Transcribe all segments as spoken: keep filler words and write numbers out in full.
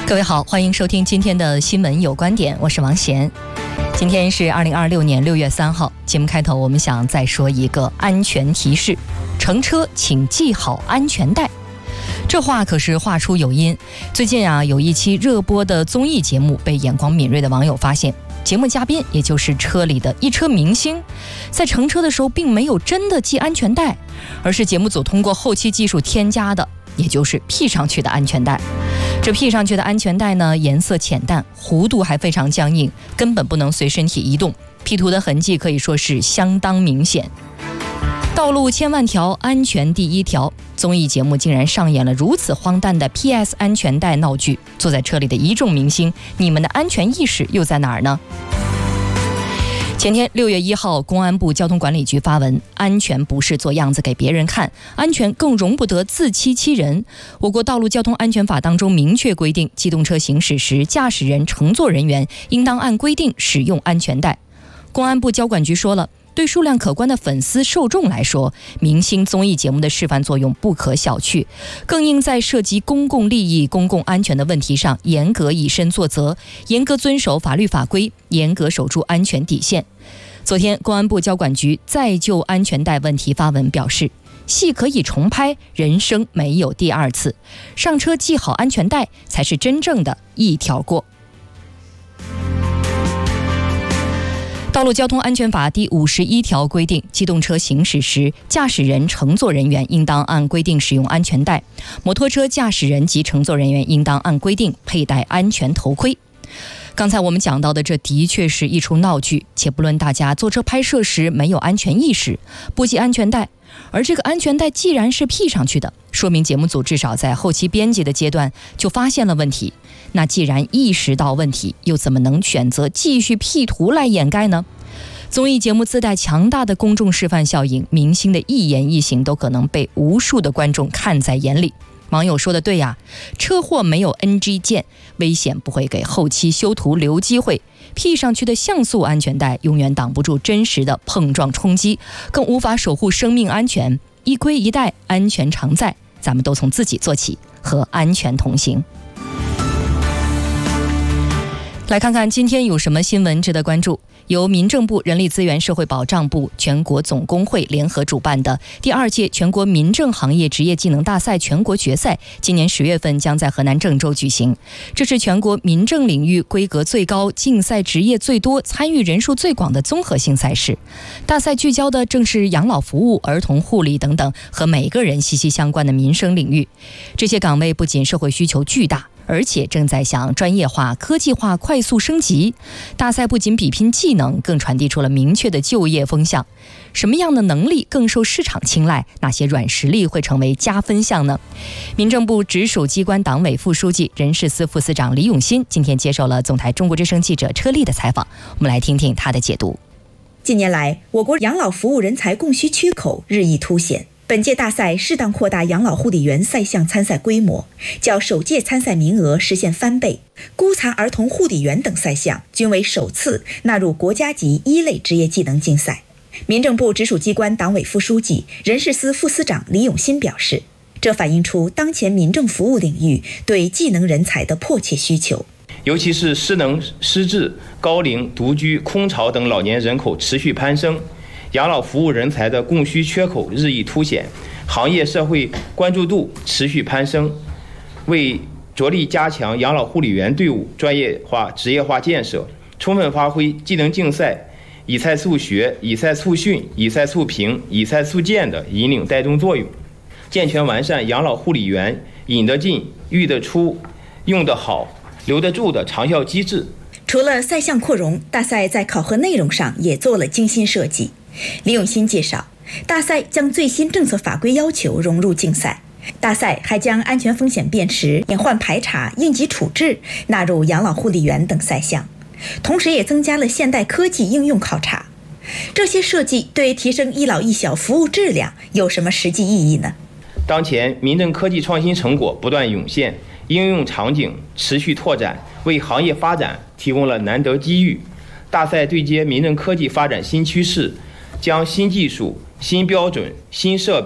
各位好，欢迎收听今天的新闻有观点，我是王贤。今天是二零二六年六月三号，节目开头我们想再说一个安全提示：乘车请系好安全带。这话可是话出有因。最近啊，有一期热播的综艺节目被眼光敏锐的网友发现，节目嘉宾也就是车里的一车明星，在乘车的时候并没有真的系安全带，而是节目组通过后期技术添加的，也就是 P 上去的安全带。这 P 上去的安全带呢，颜色浅淡，弧度还非常僵硬，根本不能随身体移动，P 图的痕迹可以说是相当明显。道路千万条，安全第一条。综艺节目竟然上演了如此荒诞的 P S 安全带闹剧，坐在车里的一众明星，你们的安全意识又在哪儿呢？前天六月一号，公安部交通管理局发文，安全不是做样子给别人看，安全更容不得自欺欺人。我国道路交通安全法当中明确规定，机动车行驶时，驾驶人、乘坐人员应当按规定使用安全带。公安部交管局说了，对数量可观的粉丝受众来说，明星综艺节目的示范作用不可小觑，更应在涉及公共利益、公共安全的问题上严格以身作则，严格遵守法律法规，严格守住安全底线。昨天，公安部交管局再就安全带问题发文表示，戏可以重拍，人生没有第二次，上车系好安全带才是真正的一条过。道路交通安全法第五十一条规定，机动车行驶时，驾驶人、乘坐人员应当按规定使用安全带；摩托车驾驶人及乘坐人员应当按规定佩戴安全头盔。刚才我们讲到的，这的确是一出闹剧，且不论大家坐车拍摄时没有安全意识，不系安全带，而这个安全带既然是 P 上去的，说明节目组至少在后期编辑的阶段就发现了问题。那既然意识到问题，又怎么能选择继续 P 图来掩盖呢？综艺节目自带强大的公众示范效应，明星的一言一行都可能被无数的观众看在眼里。网友说的对呀，车祸没有 N G 键，危险不会给后期修图留机会。P 上去的像素安全带永远挡不住真实的碰撞冲击，更无法守护生命安全。一盔一带，安全常在，咱们都从自己做起，和安全同行。来看看今天有什么新闻值得关注。由民政部、人力资源社会保障部、全国总工会联合主办的第二届全国民政行业职业技能大赛全国决赛，今年十月份将在河南郑州举行。这是全国民政领域规格最高、竞赛职业最多、参与人数最广的综合性赛事。大赛聚焦的正是养老服务、儿童护理等等和每个人息息相关的民生领域。这些岗位不仅社会需求巨大，而且正在向专业化、科技化快速升级。大赛不仅比拼技能，更传递出了明确的就业风向。什么样的能力更受市场青睐？哪些软实力会成为加分项呢？民政部直属机关党委副书记、人事司副司长李永新今天接受了总台中国之声记者车丽的采访，我们来听听他的解读。 近年来，我国养老服务人才供需缺口日益凸显。本届大赛适当扩大养老护理员赛项参赛规模，较首届参赛名额实现翻倍。孤残儿童护理员等赛项均为首次纳入国家级一类职业技能竞赛。民政部直属机关党委副书记、人事司副司长李永新表示，这反映出当前民政服务领域对技能人才的迫切需求。 尤其是失能、失智、高龄、独居、空巢等老年人口持续攀升，养老服务人才的供需缺口日益凸显，行业社会关注度持续攀升。为着力加强养老护理员队伍专业化、职业化建设，充分发挥技能竞赛以赛促学、以赛促训、以赛促评、以赛促建的引领带动作用，健全完善养老护理员引得进、育得出、用得好、留得住的长效机制。 除了赛项扩容，大赛在考核内容上也做了精心设计。李永新介绍，大赛将最新政策法规要求融入竞赛，大赛还将安全风险辨识、隐患排查、应急处置纳入养老护理员等赛项，同时也增加了现代科技应用考察。这些设计对提升一老一小服务质量有什么实际意义呢？ 当前民政科技创新成果不断涌现，应用场景持续拓展，为行业发展提供了难得机遇。大赛对接民政科技发展新趋势，将新技术、新标准、新设备、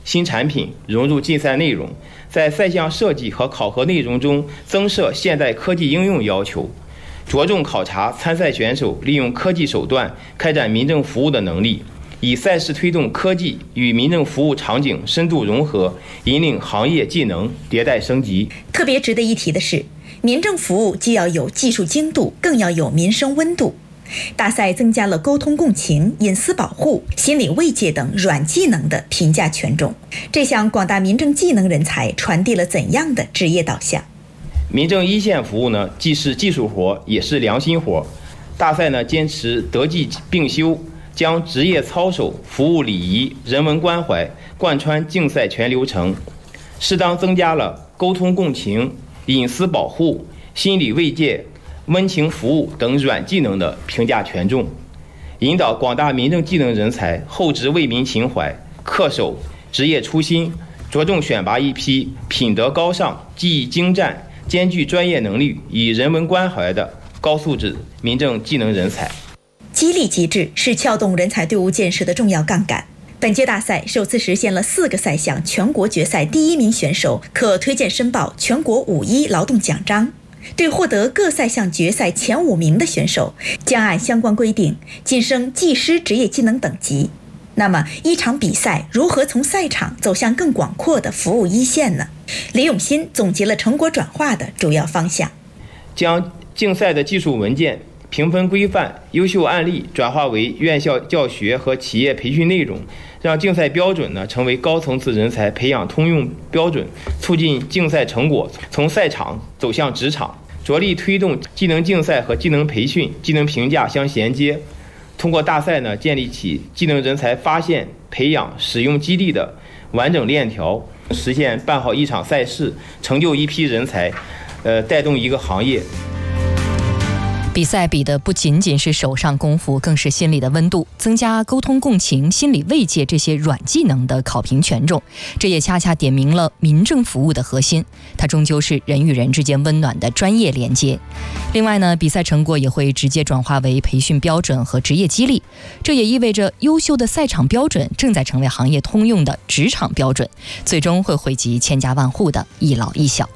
新产品融入竞赛内容，在赛项设计和考核内容中增设现代科技应用要求，着重考察参赛选手利用科技手段开展民政服务的能力，以赛事推动科技与民政服务场景深度融合，引领行业技能迭代升级。 特别值得一提的是，民政服务既要有技术精度，更要有民生温度。大赛增加了沟通共情、隐私保护、心理慰藉等软技能的评价权重，这向广大民政技能人才传递了怎样的职业导向？ 民政一线服务呢，既是技术活，也是良心活。大赛呢，坚持德技并修，将职业操守、服务礼仪、人文关怀贯穿竞赛全流程，适当增加了沟通共情、隐私保护、心理慰藉、温情服务等软技能的评价权重，引导广大民政技能人才厚植为民情怀，恪守职业初心，着重选拔一批品德高尚、技艺精湛、兼具专业能力与人文关怀的高素质民政技能人才。 激励机制是撬动人才队伍建设的重要杠杆。本届大赛首次实现了四个赛项全国决赛第一名选手可推荐申报全国五一劳动奖章。对获得各赛项决赛前五名的选手，将按相关规定晋升技师职业技能等级。那么，一场比赛如何从赛场走向更广阔的服务一线呢？李永新总结了成果转化的主要方向： 将竞赛的技术文件、评分规范、优秀案例转化为院校教学和企业培训内容，让竞赛标准呢成为高层次人才培养通用标准，促进竞赛成果从赛场走向职场，着力推动技能竞赛和技能培训、技能评价相衔接。通过大赛呢，建立起技能人才发现、培养、使用基地的完整链条，实现办好一场赛事，成就一批人才，呃，带动一个行业。 比赛比的不仅仅是手上功夫，更是心理的温度，增加沟通共情、心理慰藉这些软技能的考评权重，这也恰恰点明了民政服务的核心，它终究是人与人之间温暖的专业连接。另外呢，比赛成果也会直接转化为培训标准和职业激励，这也意味着优秀的赛场标准正在成为行业通用的职场标准，最终会惠及千家万户的一老一小。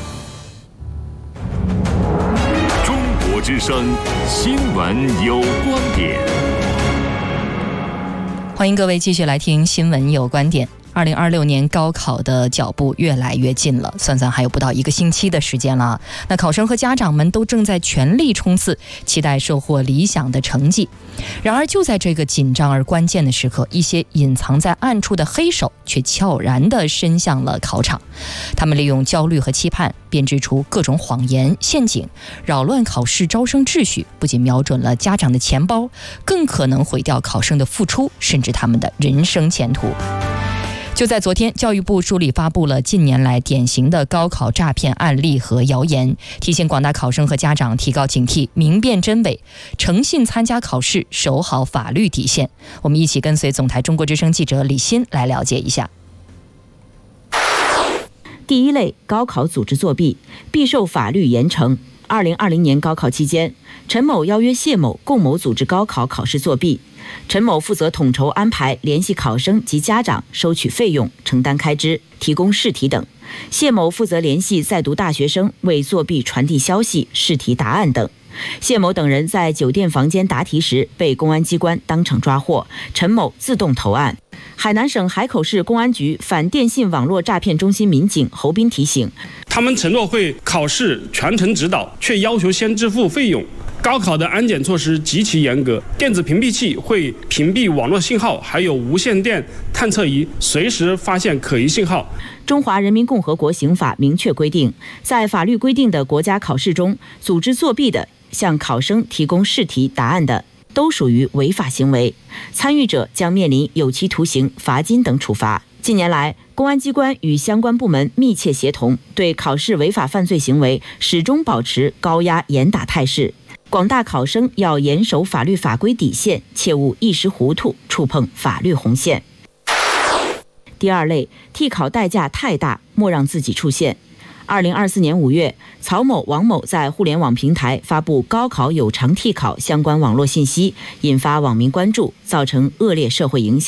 之声新闻有观点， 欢迎各位继续来听新闻有观点。二零二六年高考的脚步越来越近了，算算还有不到一个星期的时间了。那考生和家长们都正在全力冲刺，期待收获理想的成绩。然而就在这个紧张而关键的时刻，一些隐藏在暗处的黑手却悄然地伸向了考场。他们利用焦虑和期盼，编织出各种谎言陷阱，扰乱考试招生秩序，不仅瞄准了家长的钱包，更可能毁掉考生的付出，甚至他们的人生前途。就在昨天，教育部梳理发布了近年来典型的高考诈骗案例和谣言，提醒广大考生和家长提高警惕，明辨真伪，诚信参加考试，守好法律底线。我们一起跟随总台中国之声记者李欣来了解一下。 第一类，高考组织作弊，必受法律严惩。二零二零年高考期间，陈某邀约谢某共谋组织高考考试作弊。陈某负责统筹安排，联系考生及家长，收取费用，承担开支，提供试题等。谢某负责联系在读大学生，为作弊传递消息、试题答案等。谢某等人在酒店房间答题时被公安机关当场抓获，陈某自动投案。海南省海口市公安局反电信网络诈骗中心民警侯斌提醒， 他们承诺会考试全程指导，却要求先支付费用。高考的安检措施极其严格，电子屏蔽器会屏蔽网络信号，还有无线电探测仪随时发现可疑信号。 中华人民共和国刑法明确规定，在法律规定的国家考试中，组织作弊的、向考生提供试题答案的，都属于违法行为，参与者将面临有期徒刑、罚金等处罚。近年来，公安机关与相关部门密切协同，对考试违法犯罪行为始终保持高压严打态势。广大考生要严守法律法规底线，切勿一时糊涂触碰法律红线。第二类，替考代价太大，莫让自己出现。二零二四年五月，曹某、王某在互联网平台发布高考有偿替考相关网络信息，引发网民关注，造成恶劣社会影响。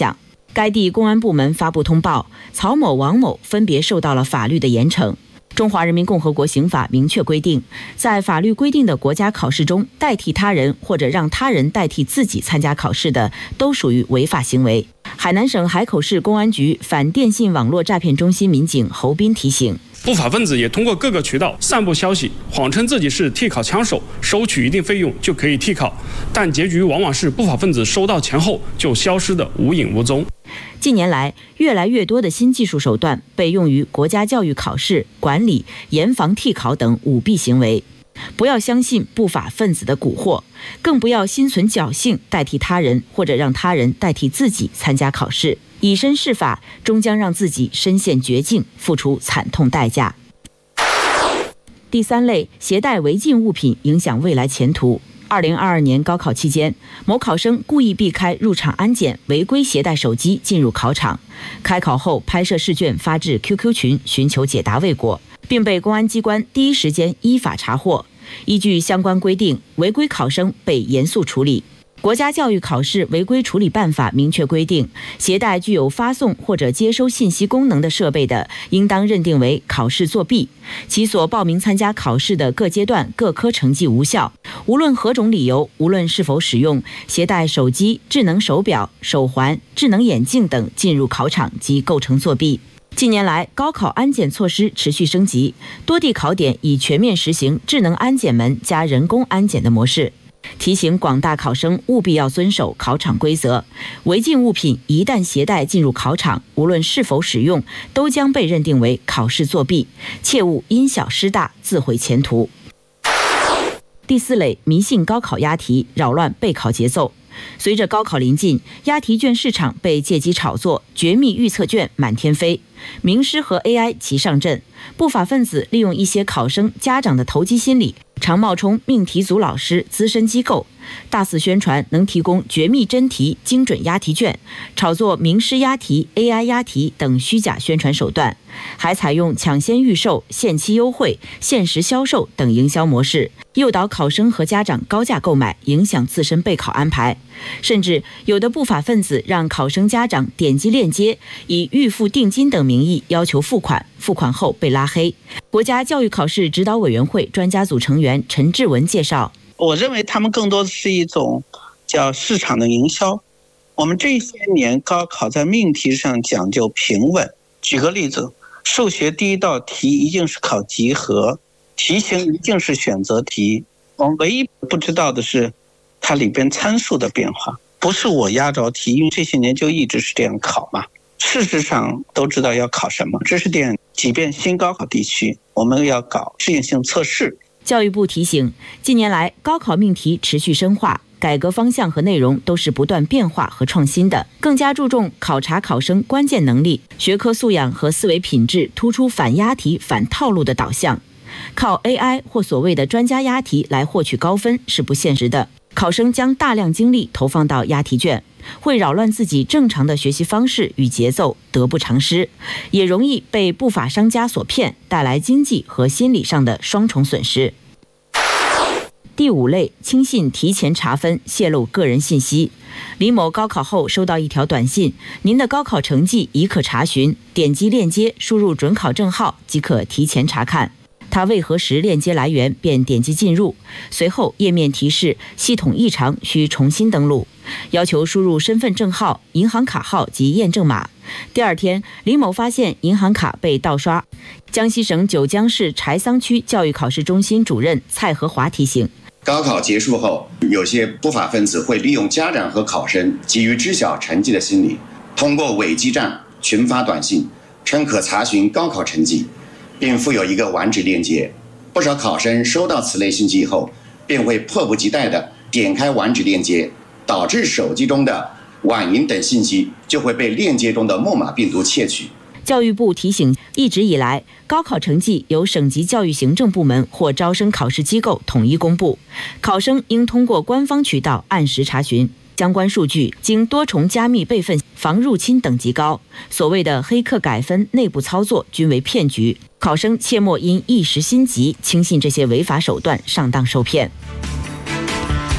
该地公安部门发布通报，曹某、王某分别受到了法律的严惩。中华人民共和国刑法明确规定，在法律规定的国家考试中，代替他人或者让他人代替自己参加考试的，都属于违法行为。海南省海口市公安局反电信网络诈骗中心民警侯斌提醒， 不法分子也通过各个渠道散布消息，谎称自己是替考枪手，收取一定费用就可以替考，但结局往往是不法分子收到钱后就消失得无影无踪。 近年来，越来越多的新技术手段被用于国家教育考试管理、严防替考等舞弊行为。不要相信不法分子的蛊惑，更不要心存侥幸代替他人或者让他人代替自己参加考试，以身试法，终将让自己身陷绝境，付出惨痛代价。第三类，携带违禁物品影响未来前途。二零二二年高考期间，某考生故意避开入场安检，违规携带手机进入考场。开考后拍摄试卷发至 Q Q 群，寻求解答未果，并被公安机关第一时间依法查获。依据相关规定，违规考生被严肃处理。国家教育考试违规处理办法明确规定，携带具有发送或者接收信息功能的设备的，应当认定为考试作弊，其所报名参加考试的各阶段各科成绩无效。无论何种理由，无论是否使用携带手机、智能手表、手环、智能眼镜等进入考场，即构成作弊。近年来，高考安检措施持续升级，多地考点已全面实行智能安检门加人工安检的模式。提醒广大考生务必要遵守考场规则，违禁物品一旦携带进入考场，无论是否使用，都将被认定为考试作弊，切勿因小失大，自毁前途。第四类，迷信高考押题，扰乱备考节奏。随着高考临近，押题卷市场被借机炒作，绝密预测卷满天飞，名师和 A I 齐上阵，不法分子利用一些考生家长的投机心理，常冒充命题组老师、资深机构，大肆宣传能提供绝密真题、精准押题卷，炒作名师押题、A I 押题等虚假宣传手段，还采用抢先预售、限期优惠、限时销售等营销模式，诱导考生和家长高价购买，影响自身备考安排。甚至有的不法分子让考生家长点击链接，以预付定金等名义要求付款，付款后被拉黑。国家教育考试指导委员会专家组成员陈志文介绍， 我认为他们更多的是一种叫市场的营销。我们这些年高考在命题上讲究平稳，举个例子，数学第一道题一定是考集合，题型一定是选择题，我们唯一不知道的是它里边参数的变化，不是我压着题，因为这些年就一直是这样考嘛。事实上都知道要考什么，这是点。即便新高考地区，我们要搞适应性测试。 教育部提醒，近年来高考命题持续深化，改革方向和内容都是不断变化和创新的，更加注重考察考生关键能力、学科素养和思维品质，突出反押题、反套路的导向。靠 A I 或所谓的专家押题来获取高分是不现实的。考生将大量精力投放到押题卷，会扰乱自己正常的学习方式与节奏，得不偿失，也容易被不法商家所骗，带来经济和心理上的双重损失。第五类，轻信提前查分，泄露个人信息。李某高考后收到一条短信，您的高考成绩已可查询，点击链接输入准考证号即可提前查看。他未核实链接来源，便点击进入，随后页面提示系统异常，需重新登录，要求输入身份证号、银行卡号及验证码。第二天，李某发现银行卡被盗刷。江西省九江市柴桑区教育考试中心主任蔡和华提醒， 高考结束后，有些不法分子会利用家长和考生急于知晓成绩的心理，通过伪基站群发短信，称可查询高考成绩，并附有一个网址链接。不少考生收到此类信息后，便会迫不及待地点开网址链接，导致手机中的网银等信息就会被链接中的木马病毒窃取。 教育部提醒，一直以来，高考成绩由省级教育行政部门或招生考试机构统一公布，考生应通过官方渠道按时查询。相关数据经多重加密备份，防入侵等级高。所谓的黑客改分、内部操作均为骗局，考生切莫因一时心急轻信这些违法手段，上当受骗。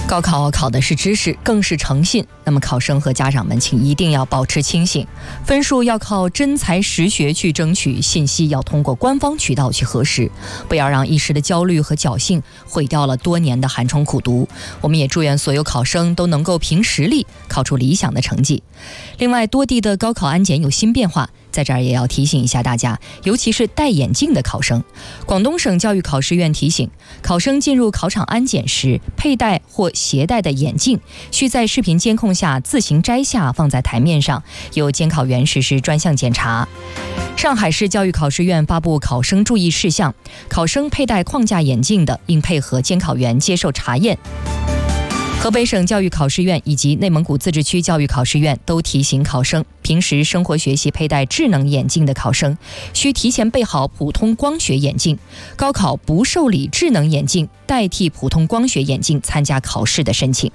高考考的是知识，更是诚信。那么考生和家长们请一定要保持清醒，分数要靠真才实学去争取，信息要通过官方渠道去核实，不要让一时的焦虑和侥幸毁掉了多年的寒窗苦读。我们也祝愿所有考生都能够凭实力考出理想的成绩。另外，多地的高考安检有新变化，在这儿也要提醒一下大家，尤其是戴眼镜的考生。广东省教育考试院提醒，考生进入考场安检时，佩戴或携带的眼镜需在视频监控下自行摘下，放在台面上，由监考员实施专项检查。上海市教育考试院发布考生注意事项，考生佩戴框架眼镜的，应配合监考员接受查验。河北省教育考试院以及内蒙古自治区教育考试院都提醒考生，平时生活学习佩戴智能眼镜的考生需提前备好普通光学眼镜，高考不受理智能眼镜代替普通光学眼镜参加考试的申请。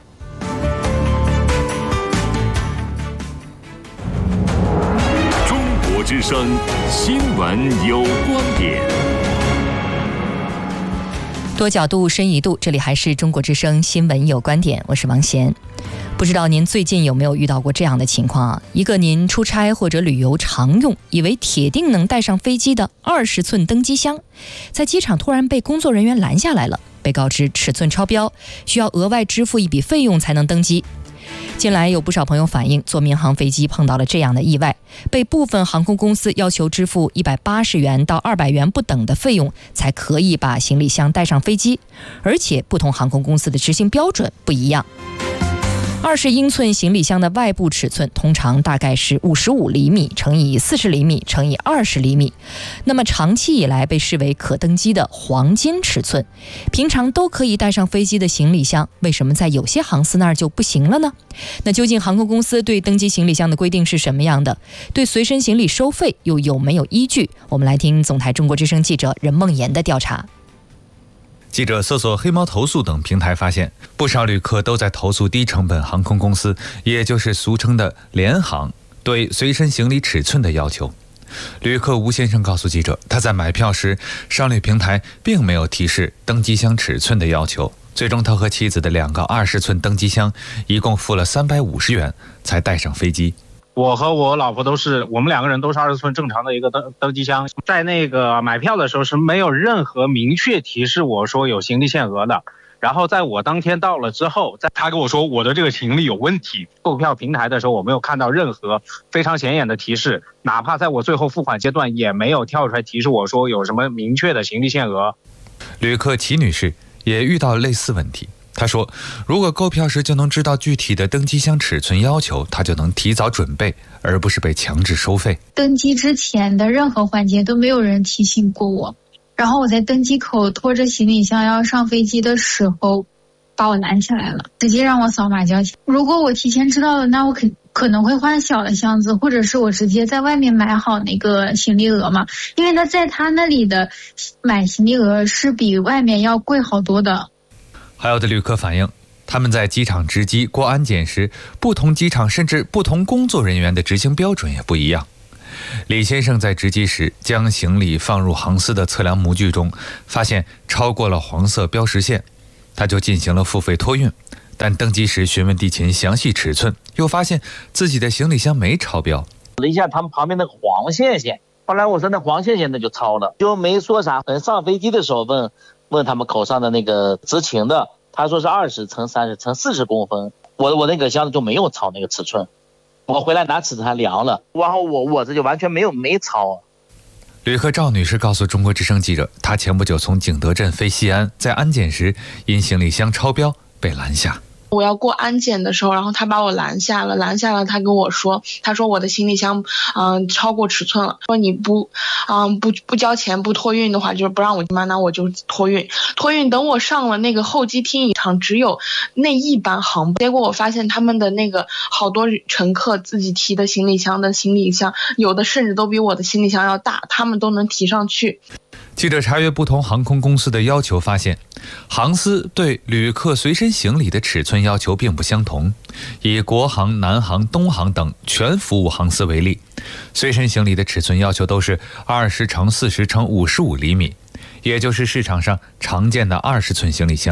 中国之声新闻有观点。 多角度深一度，这里还是中国之声新闻有观点，我是王贤。不知道您最近有没有遇到过这样的情况啊？一个您出差或者旅游常用，以为铁定能带上飞机的二十寸登机箱，在机场突然被工作人员拦下来了，被告知尺寸超标，需要额外支付一笔费用才能登机。近来有不少朋友反映，坐民航飞机碰到了这样的意外，被部分航空公司要求支付一百八十元到二百元不等的费用，才可以把行李箱带上飞机，而且不同航空公司的执行标准不一样。二十英寸行李箱的外部尺寸通常大概是五十五厘米乘以四十厘米乘以二十厘米，那么长期以来被视为可登机的黄金尺寸。平常都可以带上飞机的行李箱，为什么在有些航司那儿就不行了呢？那究竟航空公司对登机行李箱的规定是什么样的？对随身行李收费又有没有依据？我们来听总台中国之声记者任梦妍的调查。 记者搜索黑猫投诉等平台发现，不少旅客都在投诉低成本航空公司，也就是俗称的联航对随身行李尺寸的要求。旅客吴先生告诉记者，他在买票时，商旅平台并没有提示登机箱尺寸的要求，最终他和妻子的两个二十寸登机箱一共付了三百五十元才带上飞机。 我和我老婆都是，我们两个人都是二十寸正常的一个登登机箱，在那个买票的时候是没有任何明确提示我说有行李限额的。然后在我当天到了之后，在他跟我说我的这个行李有问题，购票平台的时候我没有看到任何非常显眼的提示，哪怕在我最后付款阶段也没有跳出来提示我说有什么明确的行李限额。 旅客齐女士也遇到类似问题。他说，如果购票时就能知道具体的登机箱尺寸要求，他就能提早准备，而不是被强制收费。 登机之前的任何环节都没有人提醒过我，然后我在登机口拖着行李箱要上飞机的时候把我拦起来了，直接让我扫码交钱。如果我提前知道了，那我可可能会换小的箱子，或者是我直接在外面买好那个行李额嘛，因为他在他那里的买行李额是比外面要贵好多的。 还有的旅客反映，他们在机场值机过安检时，不同机场甚至不同工作人员的执行标准也不一样。李先生在值机时将行李放入航司的测量模具中，发现超过了黄色标识线，他就进行了付费托运，但登机时询问地勤详细尺寸，又发现自己的行李箱没超标。 了一下他们旁边那个黄线线，后来我说那黄线线那就超了，就没说啥。等上飞机的时候问问他们口上的那个执勤的，他说是二十乘三十乘四十公分，我我那个箱子就没有超那个尺寸，我回来拿尺子还量了，然后我我这就完全没有没超。 旅客赵女士告诉中国之声记者，她前不久从景德镇飞西安，在安检时因行李箱超标被拦下。 我要过安检的时候，然后他把我拦下了，拦下了，他跟我说，他说我的行李箱，嗯，超过尺寸了，说你不，嗯，不不交钱不托运的话，就是不让我进嘛，那我就托运，托运。等我上了那个候机厅，一场只有那一班航班，结果我发现他们的那个好多乘客自己提的行李箱的行李箱，有的甚至都比我的行李箱要大，他们都能提上去。 记者查阅不同航空公司的要求发现，航司对旅客随身行李的尺寸要求并不相同。以国航、南航、东航等全服务航司为例，随身行李的尺寸要求都是二十乘四十乘五十五厘米，也就是市场上常见的二十寸行李箱。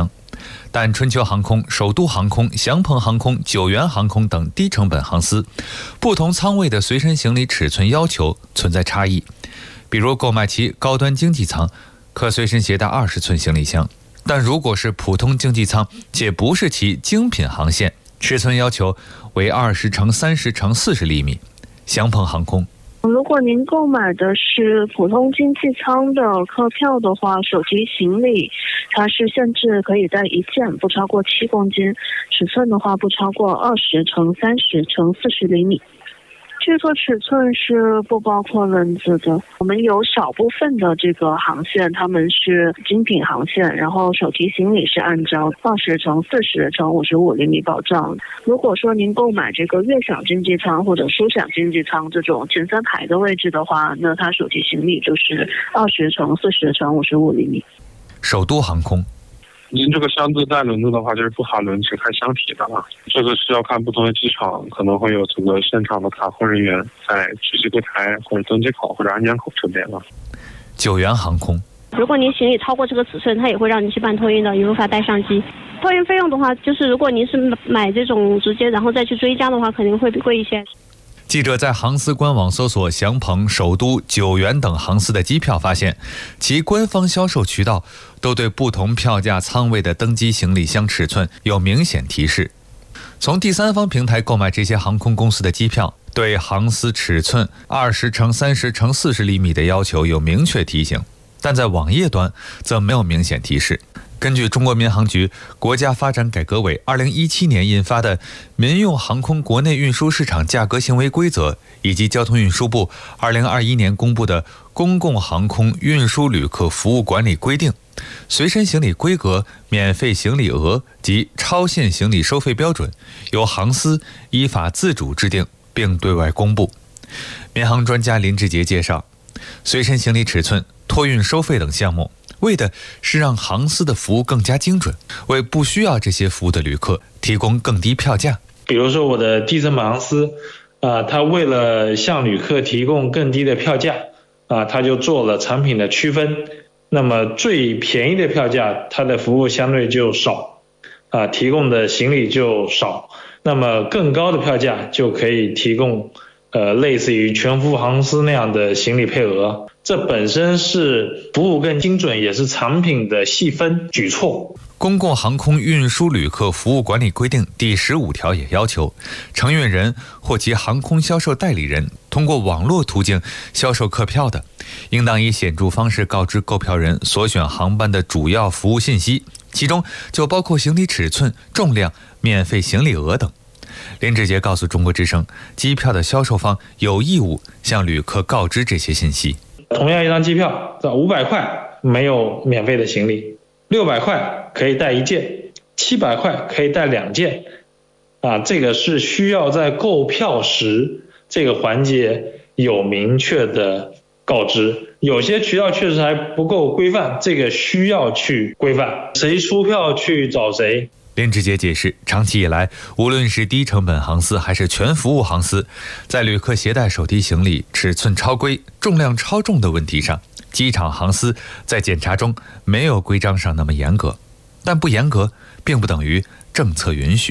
但春秋航空、首都航空、祥鹏航空、九元航空等低成本航司，不同舱位的随身行李尺寸要求存在差异。比如购买其高端经济舱，可随身携带二十寸行李箱，但如果是普通经济舱且不是其精品航线，尺寸要求为二十乘三十乘四十厘米。祥鹏航空， 如果您购买的是普通经济舱的客票的话，手提行李它是限制可以带一件，不超过七公斤，尺寸的话不超过二十乘三十乘四十厘米。这个尺寸是不包括轮子的。我们有少部分的这个航线，他们是精品航线，然后手提行李是按照二十乘四十乘五十五厘米保障。如果说您购买这个悦享经济舱或者舒享经济舱这种前三排的位置的话，那它手提行李就是二十乘四十乘五十五厘米。 首都航空， 您这个箱子带轮子的话，就是不含轮，只看箱体的了。这个是要看不同的机场，可能会有这个现场的卡控人员在值机柜台或者登机口或者安检口这边了。 九元航空， 如果您行李超过这个尺寸，它也会让您去办托运的，也无法带上机。托运费用的话，就是如果您是买这种直接然后再去追加的话，肯定会贵一些。 记者在航司官网搜索祥鹏、首都、九元等航司的机票，发现其官方销售渠道都对不同票价舱位的登机行李箱尺寸有明显提示。从第三方平台购买这些航空公司的机票，对航司尺寸二十乘三十乘四十厘米的要求有明确提醒，但在网页端则没有明显提示。根据中国民航局国家发展改革委二零一七年印发的《民用航空国内运输市场价格行为规则》，以及交通运输部二零二一年公布的《公共航空运输旅客服务管理规定》，随身行李规格、免费行李额及超限行李收费标准由航司依法自主制定并对外公布。民航专家林志杰介绍，随身行李尺寸、托运收费等项目，为的是让航司的服务更加精准，为不需要这些服务的旅客提供更低票价。 比如说我的低成本航司，啊，它为了向旅客提供更低的票价，啊，它就做了产品的区分。那么最便宜的票价，它的服务相对就少，啊，提供的行李就少。那么更高的票价就可以提供，呃，类似于全服务航司那样的行李配额。这本身是服务更精准，也是产品的细分举措。 公共航空运输旅客服务管理规定第十五条也要求，承运人或其航空销售代理人通过网络途径销售客票的，应当以显著方式告知购票人所选航班的主要服务信息，其中就包括行李尺寸、重量、免费行李额等。林志杰告诉中国之声，机票的销售方有义务向旅客告知这些信息。 同样一张机票，五百块没有免费的行李，六百块可以带一件，七百块可以带两件，啊，这个是需要在购票时这个环节有明确的告知。有些渠道确实还不够规范，这个需要去规范，谁出票去找谁。 林志杰解释，长期以来，无论是低成本航司还是全服务航司，在旅客携带手提行李尺寸超规、重量超重的问题上，机场航司在检查中没有规章上那么严格，但不严格并不等于政策允许。